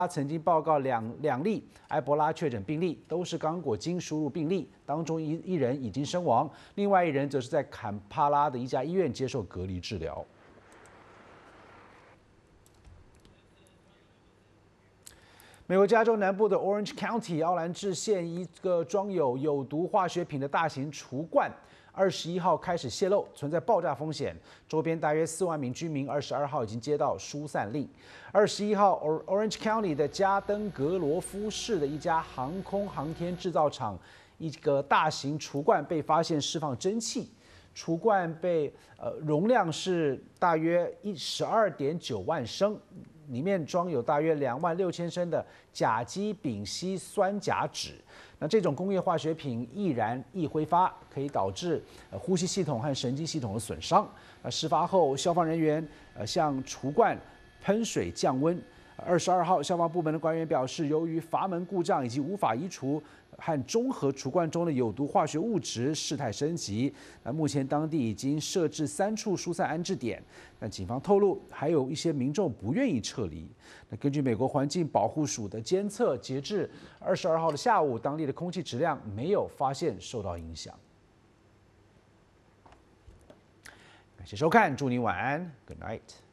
他曾经报告两例埃博拉确诊病例，都是刚果金输入病例，当中一人已经身亡，另外一人则是在坎帕拉的一家医院接受隔离治疗。美国加州南部的 Orange County 奥兰治县一个装有毒化学品的大型橱罐，21号开始泄漏，存在爆炸风险。周边大约4万名居民22号已经接到疏散令。21号 ，Orange County 的加登格罗夫市的一家航空航天制造厂，一个大型橱罐被发现释放蒸汽。橱罐容量是大约12.9万升，里面装有大约26000升的甲基丙烯酸甲酯。那这种工业化学品易燃易挥发，可以导致呼吸系统和神经系统的损伤。事发后，消防人员向橱罐喷水降温。22号，消防部门的官员表示，由于阀门故障以及无法移除和中和橱罐中的有毒化学物质，事态升级。目前当地已经设置3处疏散安置点，但警方透露，还有一些民众不愿意撤离。根据美国环境保护署的监测，截至22号的下午，当地的空气质量没有发现受到影响。感谢收看，祝你晚安 ，Good night。